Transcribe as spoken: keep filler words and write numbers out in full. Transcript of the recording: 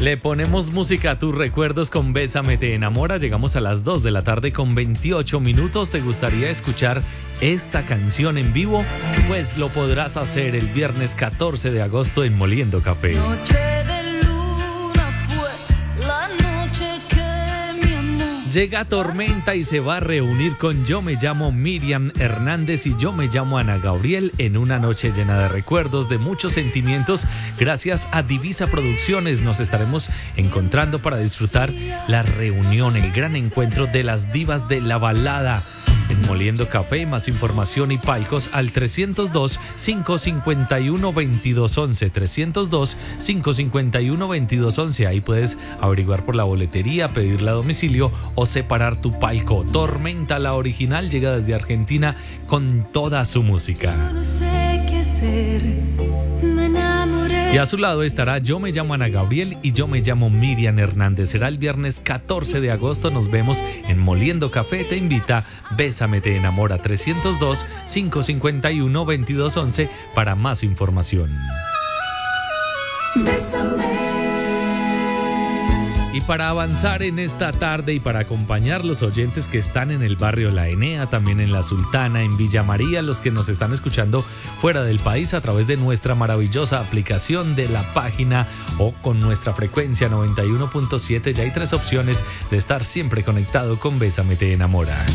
Le ponemos música a tus recuerdos con Bésame te enamora. Llegamos a las dos de la tarde con veintiocho minutos. ¿Te gustaría escuchar esta canción en vivo? Pues lo podrás hacer el viernes catorce de agosto en Moliendo Café. Noche de luna fue la noche que mi amor. Llega Tormenta y se va a reunir con Yo me llamo Miriam Hernández y Yo me llamo Ana Gabriel en una noche llena de recuerdos, de muchos sentimientos. Gracias a Divisa Producciones nos estaremos encontrando para disfrutar la reunión, el gran encuentro de las divas de la balada. En Moliendo Café, más información y palcos al trescientos dos, cinco cinco uno, veintidós once, trescientos dos, cinco cinco uno, veintidós once. Ahí puedes averiguar por la boletería, pedirla a domicilio o separar tu palco. Tormenta, la original, llega desde Argentina con toda su música. No sé qué hacer, me enamoré. Y a su lado estará Yo me llamo Ana Gabriel y Yo me llamo Miriam Hernández. Será el viernes catorce de agosto. Nos vemos en Moliendo Café. Te invita Bésame te enamora, trescientos dos, cinco cinco uno, veintidós once para más información. Bésame. Y para avanzar en esta tarde y para acompañar los oyentes que están en el barrio La Enea, también en La Sultana, en Villa María, los que nos están escuchando fuera del país a través de nuestra maravillosa aplicación de la página o con nuestra frecuencia noventa y uno punto siete, ya hay tres opciones de estar siempre conectado con Bésame te enamora.